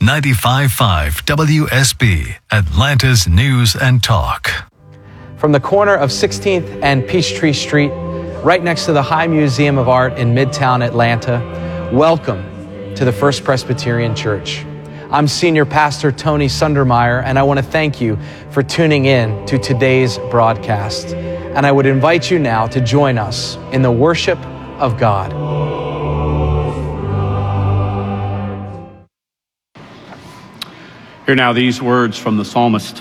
95.5 WSB, Atlanta's News and Talk. From the corner of 16th and Peachtree Street, right next to the High Museum of Art in Midtown Atlanta, welcome to the First Presbyterian Church. I'm Senior Pastor Tony Sundermeyer, and I want to thank you for tuning in to today's broadcast. And I would invite you now to join us in the worship of God. Hear now these words from the psalmist.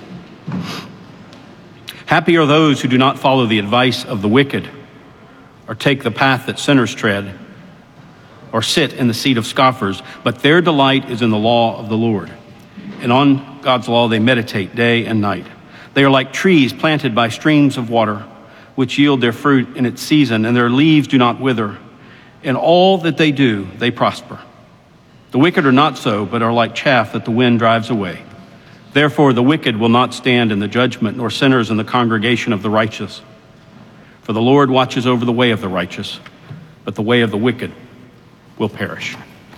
Happy are those who do not follow the advice of the wicked, or take the path that sinners tread, or sit in the seat of scoffers, but their delight is in the law of the Lord. And on God's law they meditate day and night. They are like trees planted by streams of water, which yield their fruit in its season, and their leaves do not wither. In all that they do, they prosper. The wicked are not so, but are like chaff that the wind drives away. Therefore, the wicked will not stand in the judgment, nor sinners in the congregation of the righteous. For the Lord watches over the way of the righteous, but the way of the wicked will perish.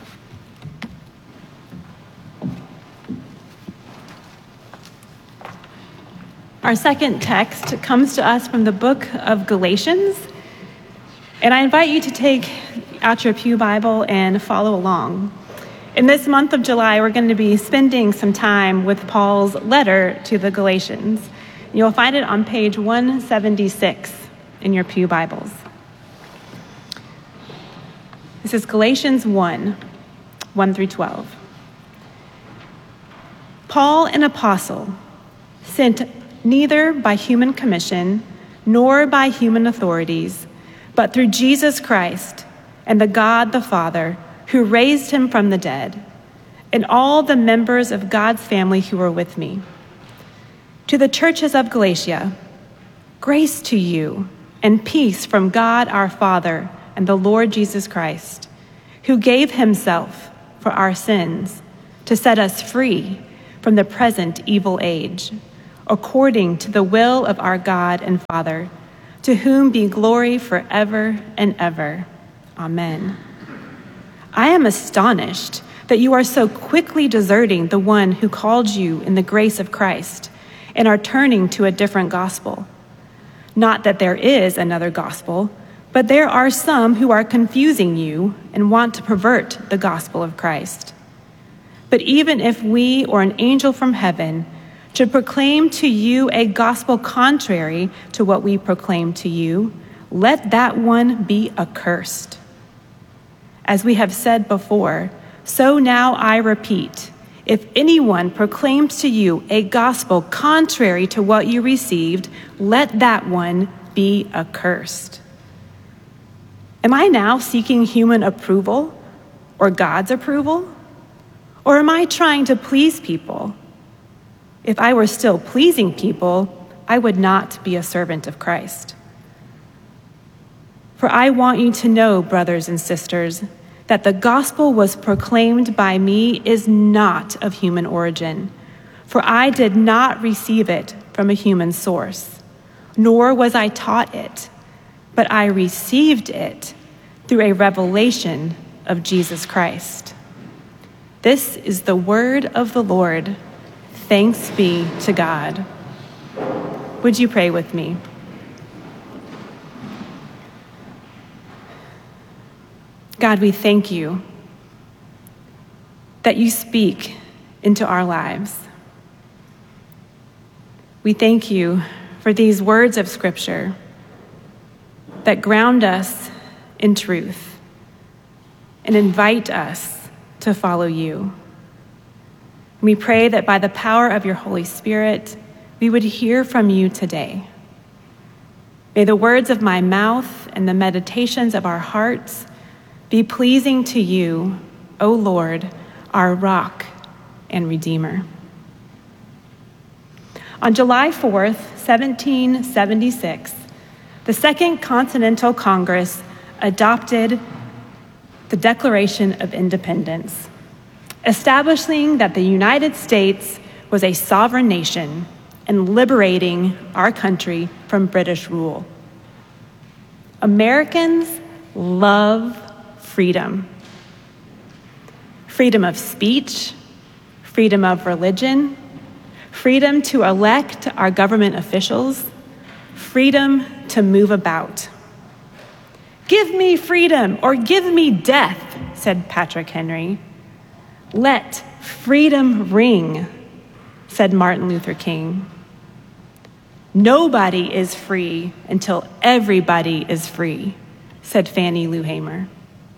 Our second text comes to us from the book of Galatians, and I invite you to take out your pew Bible and follow along. In this month of July, we're going to be spending some time with Paul's letter to the Galatians. You'll find it on page 176 in your pew Bibles. This is Galatians 1 through 12. Paul, an apostle, sent neither by human commission nor by human authorities, but through Jesus Christ and the God the Father, who raised him from the dead, and all the members of God's family who are with me. To the churches of Galatia, grace to you and peace from God our Father and the Lord Jesus Christ, who gave himself for our sins to set us free from the present evil age, according to the will of our God and Father, to whom be glory forever and ever. Amen. I am astonished that you are so quickly deserting the one who called you in the grace of Christ and are turning to a different gospel. Not that there is another gospel, but there are some who are confusing you and want to pervert the gospel of Christ. But even if we or an angel from heaven should proclaim to you a gospel contrary to what we proclaim to you, let that one be accursed. As we have said before, so now I repeat, if anyone proclaims to you a gospel contrary to what you received, let that one be accursed. Am I now seeking human approval or God's approval? Or am I trying to please people? If I were still pleasing people, I would not be a servant of Christ. For I want you to know, brothers and sisters, that the gospel was proclaimed by me is not of human origin, for I did not receive it from a human source, nor was I taught it, but I received it through a revelation of Jesus Christ. This is the word of the Lord. Thanks be to God. Would you pray with me? God, we thank you that you speak into our lives. We thank you for these words of Scripture that ground us in truth and invite us to follow you. We pray that by the power of your Holy Spirit, we would hear from you today. May the words of my mouth and the meditations of our hearts be pleasing to you, O Lord, our rock and redeemer. On July 4th, 1776, the Second Continental Congress adopted the Declaration of Independence, establishing that the United States was a sovereign nation and liberating our country from British rule. Americans love freedom. Freedom of speech, freedom of religion, freedom to elect our government officials, freedom to move about. "Give me freedom or give me death," said Patrick Henry. "Let freedom ring," said Martin Luther King. "Nobody is free until everybody is free," said Fannie Lou Hamer.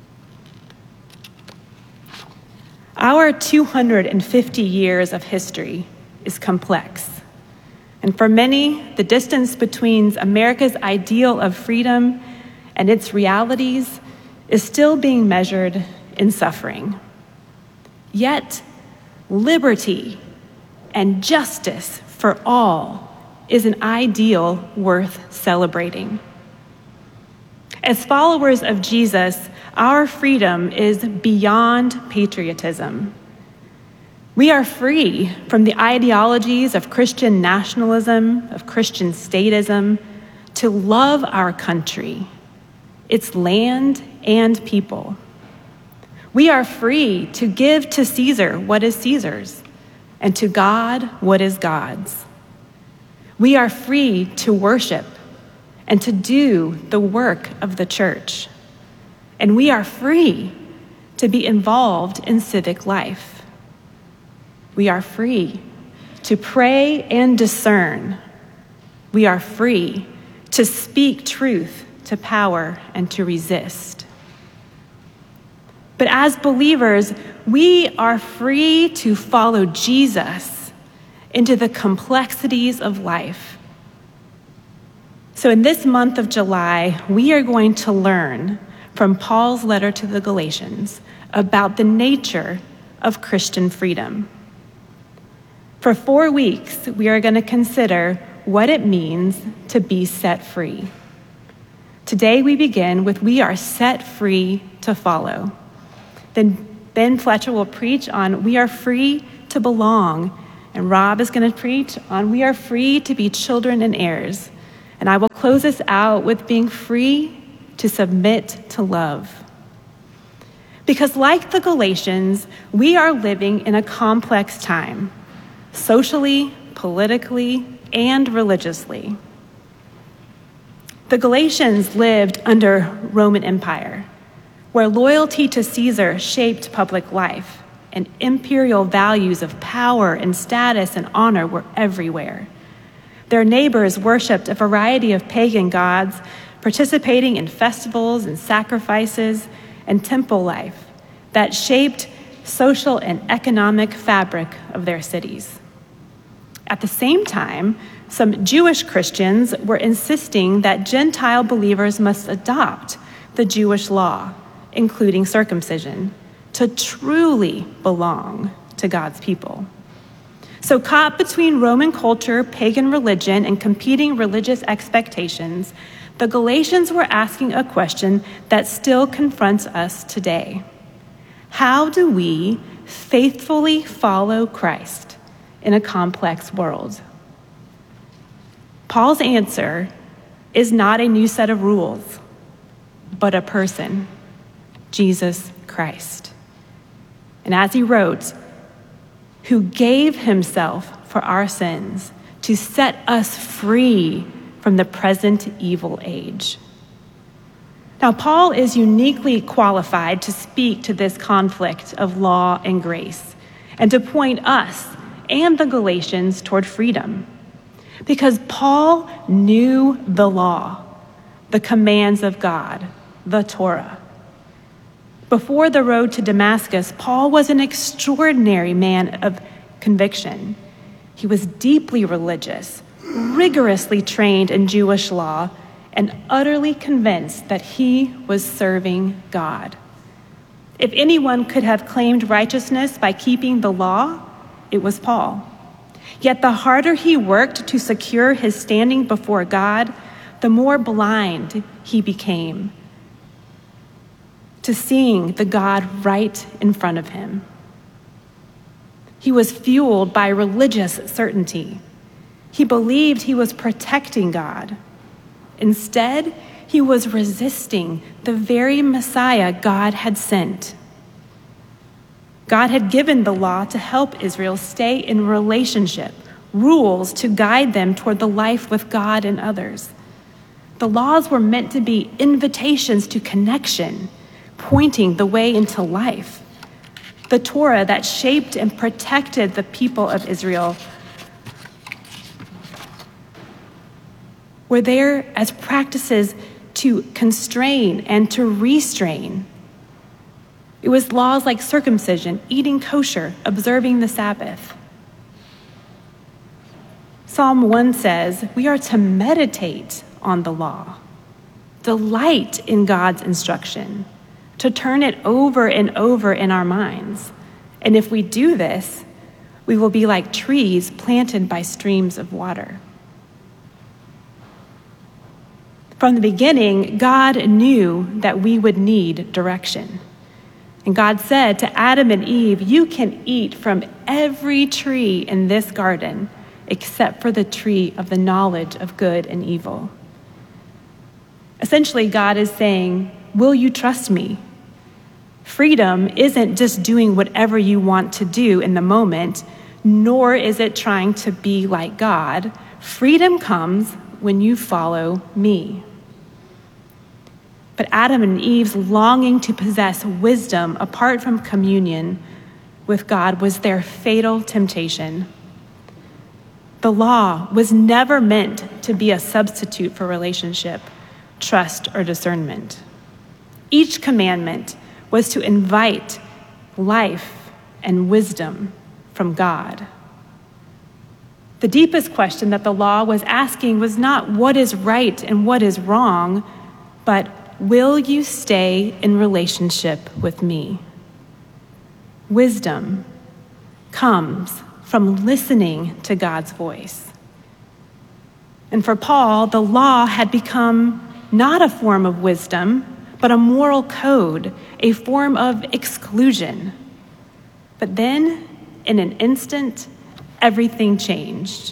Our 250 years of history is complex. And for many, the distance between America's ideal of freedom and its realities is still being measured in suffering. Yet, liberty and justice for all is an ideal worth celebrating. As followers of Jesus, our freedom is beyond patriotism. We are free from the ideologies of Christian nationalism, of Christian statism, to love our country, its land and people. We are free to give to Caesar what is Caesar's, and to God what is God's. We are free to worship and to do the work of the church. And we are free to be involved in civic life. We are free to pray and discern. We are free to speak truth to power and to resist. But as believers, we are free to follow Jesus into the complexities of life. So in this month of July, we are going to learn from Paul's letter to the Galatians about the nature of Christian freedom. For 4 weeks, we are going to consider what it means to be set free. Today we begin with "We are set free to follow." Then Ben Fletcher will preach on "We are free to belong," and Rob is going to preach on "We are free to be children and heirs." And I will close this out with being free to submit to love. Because like the Galatians, we are living in a complex time, socially, politically, and religiously. The Galatians lived under Roman Empire, where loyalty to Caesar shaped public life, and imperial values of power and status and honor were everywhere. Their neighbors worshipped a variety of pagan gods, participating in festivals and sacrifices and temple life that shaped social and economic fabric of their cities. At the same time, some Jewish Christians were insisting that Gentile believers must adopt the Jewish law, including circumcision, to truly belong to God's people. So caught between Roman culture, pagan religion, and competing religious expectations, the Galatians were asking a question that still confronts us today. How do we faithfully follow Christ in a complex world? Paul's answer is not a new set of rules, but a person, Jesus Christ. And as he wrote, who gave himself for our sins to set us free from the present evil age. Now, Paul is uniquely qualified to speak to this conflict of law and grace and to point us and the Galatians toward freedom. Because Paul knew the law, the commands of God, the Torah. Before the road to Damascus, Paul was an extraordinary man of conviction. He was deeply religious, rigorously trained in Jewish law, and utterly convinced that he was serving God. If anyone could have claimed righteousness by keeping the law, it was Paul. Yet the harder he worked to secure his standing before God, the more blind he became to seeing the God right in front of him. He was fueled by religious certainty. He believed he was protecting God. Instead, he was resisting the very Messiah God had sent. God had given the law to help Israel stay in relationship, rules to guide them toward the life with God and others. The laws were meant to be invitations to connection, pointing the way into life. The Torah that shaped and protected the people of Israel were there as practices to constrain and to restrain. It was laws like circumcision, eating kosher, observing the Sabbath. Psalm 1 says, we are to meditate on the law, delight in God's instruction, to turn it over and over in our minds. And if we do this, we will be like trees planted by streams of water. From the beginning, God knew that we would need direction. And God said to Adam and Eve, you can eat from every tree in this garden except for the tree of the knowledge of good and evil. Essentially, God is saying, will you trust me? Freedom isn't just doing whatever you want to do in the moment, nor is it trying to be like God. Freedom comes when you follow me. But Adam and Eve's longing to possess wisdom apart from communion with God was their fatal temptation. The law was never meant to be a substitute for relationship, trust, or discernment. Each commandment was to invite life and wisdom from God. The deepest question that the law was asking was not what is right and what is wrong, but will you stay in relationship with me? Wisdom comes from listening to God's voice. And for Paul, the law had become not a form of wisdom, but a moral code, a form of exclusion. But then, in an instant, everything changed.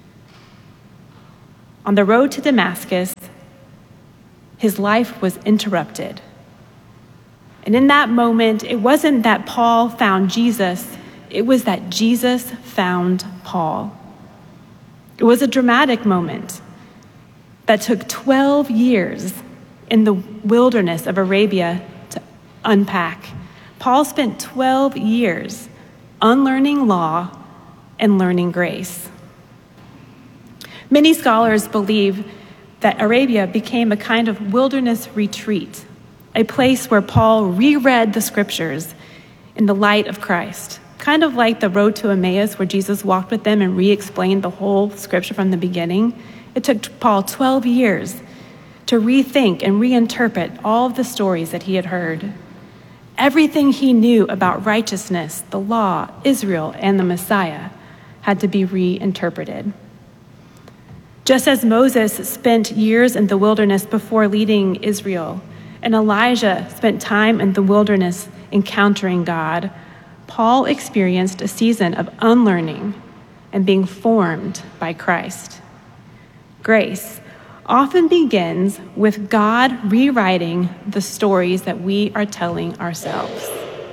On the road to Damascus, his life was interrupted. And in that moment, it wasn't that Paul found Jesus, it was that Jesus found Paul. It was a dramatic moment that took 12 years in the wilderness of Arabia to unpack. Paul spent 12 years unlearning law and learning grace. Many scholars believe that Arabia became a kind of wilderness retreat, a place where Paul reread the scriptures in the light of Christ, kind of like the road to Emmaus where Jesus walked with them and re-explained the whole scripture from the beginning. It took Paul 12 years to rethink and reinterpret all of the stories that he had heard. Everything he knew about righteousness, the law, Israel, and the Messiah had to be reinterpreted. Just as Moses spent years in the wilderness before leading Israel, and Elijah spent time in the wilderness encountering God, Paul experienced a season of unlearning and being formed by Christ. Grace often begins with God rewriting the stories that we are telling ourselves.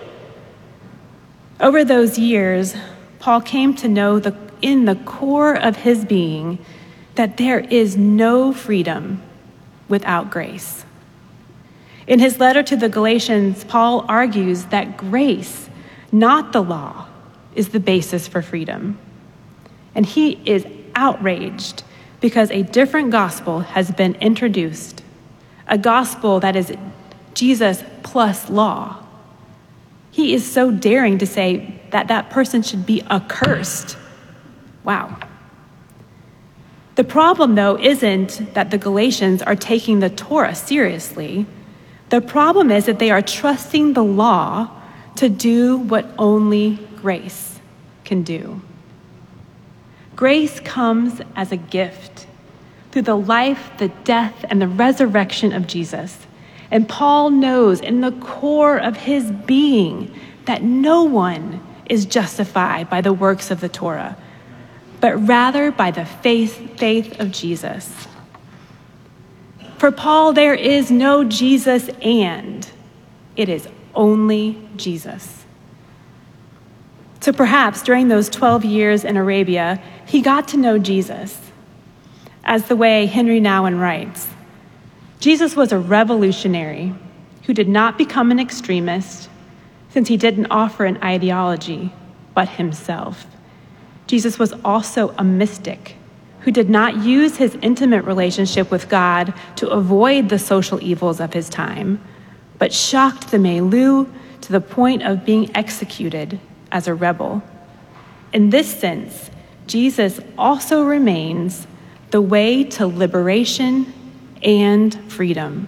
Over those years, Paul came to know in the core of his being that there is no freedom without grace. In his letter to the Galatians, Paul argues that grace, not the law, is the basis for freedom. And he is outraged because a different gospel has been introduced, a gospel that is Jesus plus law. He is so daring to say that that person should be accursed. Wow. The problem, though, isn't that the Galatians are taking the Torah seriously. The problem is that they are trusting the law to do what only grace can do. Grace comes as a gift through the life, the death, and the resurrection of Jesus. And Paul knows in the core of his being that no one is justified by the works of the Torah, but rather by the faith of Jesus. For Paul, there is no Jesus and. It is only Jesus. So perhaps during those 12 years in Arabia, he got to know Jesus, as the way Henry Nouwen writes. Jesus was a revolutionary who did not become an extremist, since he didn't offer an ideology, but himself. Jesus was also a mystic who did not use his intimate relationship with God to avoid the social evils of his time, but shocked the milieu to the point of being executed as a rebel. In this sense, Jesus also remains the way to liberation and freedom.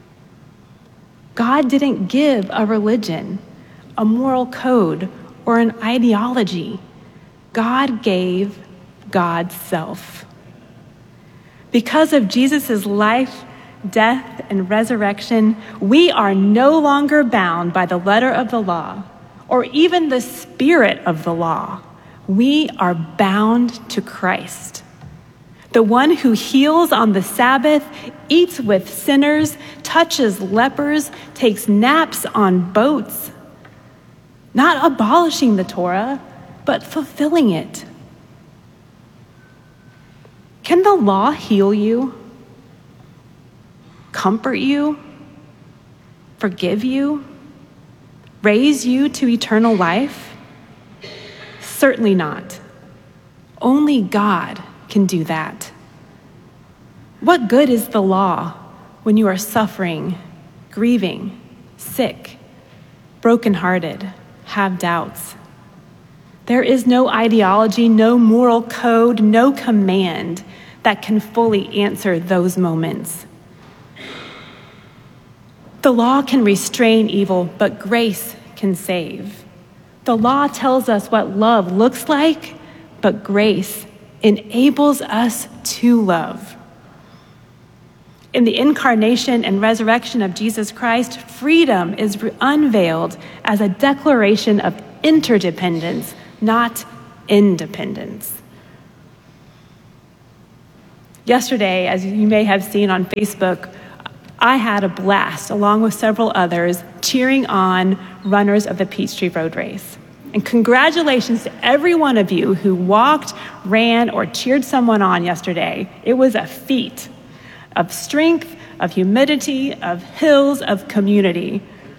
God didn't give a religion, a moral code, or an ideology. God gave God's self. Because of Jesus' life, death, and resurrection, we are no longer bound by the letter of the law or even the spirit of the law. We are bound to Christ, the one who heals on the Sabbath, eats with sinners, touches lepers, takes naps on boats, not abolishing the Torah, but fulfilling it. Can the law heal you, comfort you, forgive you, raise you to eternal life? Certainly not. Only God can do that. What good is the law when you are suffering, grieving, sick, brokenhearted, have doubts? There is no ideology, no moral code, no command that can fully answer those moments. The law can restrain evil, but grace can save. The law tells us what love looks like, but grace enables us to love. In the incarnation and resurrection of Jesus Christ, freedom is unveiled as a declaration of interdependence, not independence. Yesterday, as you may have seen on Facebook, I had a blast, along with several others, cheering on runners of the Peachtree Road Race. And congratulations to every one of you who walked, ran, or cheered someone on yesterday. It was a feat of strength, of humility, of hills, of community.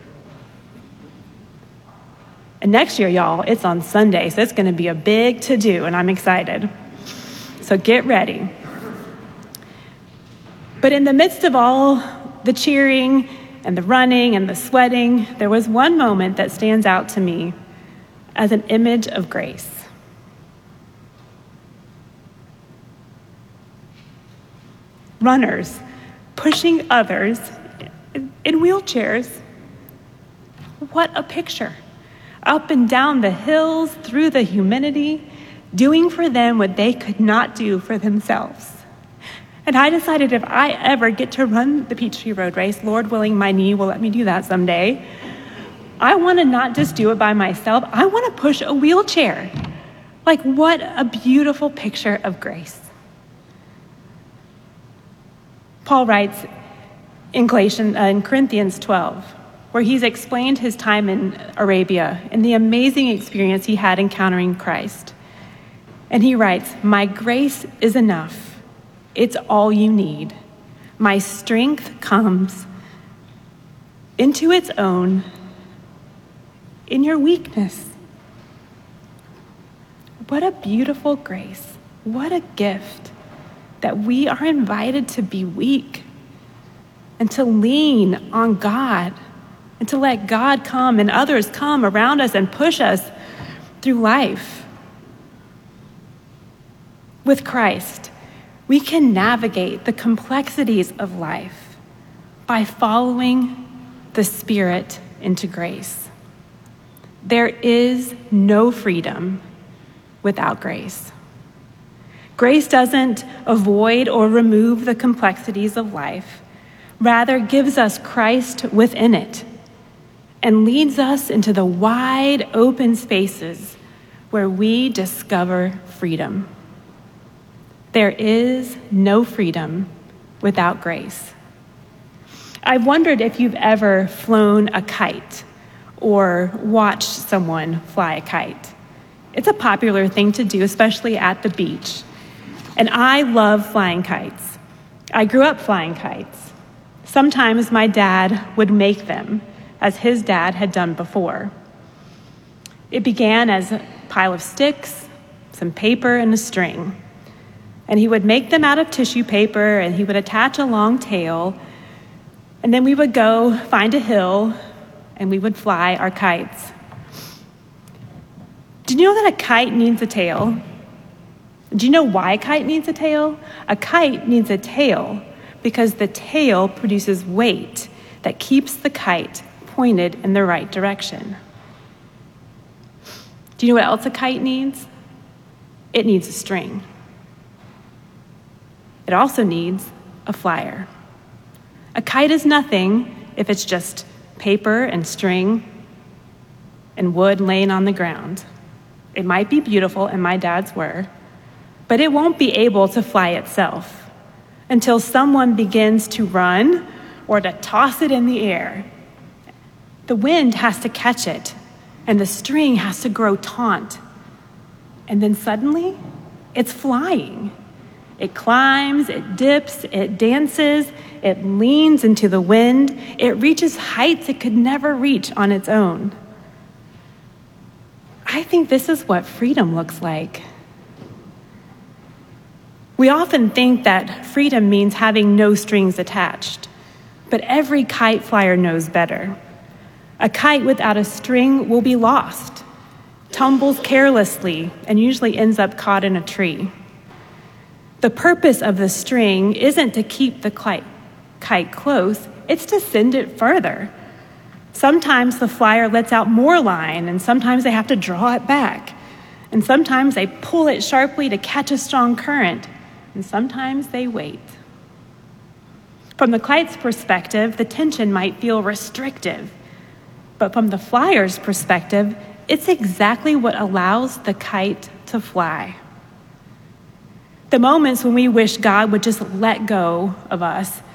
And next year, y'all, it's on Sunday, so it's going to be a big to-do, and I'm excited. So get ready. But in the midst of all the cheering and the running and the sweating, there was one moment that stands out to me as an image of grace. Runners pushing others in wheelchairs. What a picture. Up and down the hills, through the humidity, doing for them what they could not do for themselves. And I decided if I ever get to run the Peachtree Road Race, Lord willing, my knee will let me do that someday, I want to not just do it by myself, I want to push a wheelchair. Like, what a beautiful picture of grace. Paul writes in Corinthians 12, where he's explained his time in Arabia and the amazing experience he had encountering Christ. And he writes, "My grace is enough. It's all you need. My strength comes into its own in your weakness." What a beautiful grace. What a gift that we are invited to be weak and to lean on God and to let God come and others come around us and push us through life. With Christ, we can navigate the complexities of life by following the Spirit into grace. There is no freedom without grace. Grace doesn't avoid or remove the complexities of life, rather gives us Christ within it and leads us into the wide open spaces where we discover freedom. There is no freedom without grace. I've wondered if you've ever flown a kite or watched someone fly a kite. It's a popular thing to do, especially at the beach. And I love flying kites. I grew up flying kites. Sometimes my dad would make them, as his dad had done before. It began as a pile of sticks, some paper, and a string. And he would make them out of tissue paper, and he would attach a long tail. And then we would go find a hill, and we would fly our kites. Do you know that a kite needs a tail? Do you know why a kite needs a tail? A kite needs a tail because the tail produces weight that keeps the kite pointed in the right direction. Do you know what else a kite needs? It needs a string. It also needs a flyer. A kite is nothing if it's just paper and string and wood laying on the ground. It might be beautiful, and my dad's were, but it won't be able to fly itself until someone begins to run or to toss it in the air. The wind has to catch it, and the string has to grow taut. And then suddenly, it's flying. It climbs, it dips, it dances, it leans into the wind, it reaches heights it could never reach on its own. I think this is what freedom looks like. We often think that freedom means having no strings attached, but every kite flyer knows better. A kite without a string will be lost, tumbles carelessly, and usually ends up caught in a tree. The purpose of the string isn't to keep the kite close, it's to send it further. Sometimes the flyer lets out more line, and sometimes they have to draw it back. And sometimes they pull it sharply to catch a strong current, and sometimes they wait. From the kite's perspective, the tension might feel restrictive, but from the flyer's perspective, it's exactly what allows the kite to fly. The moments when we wish God would just let go of us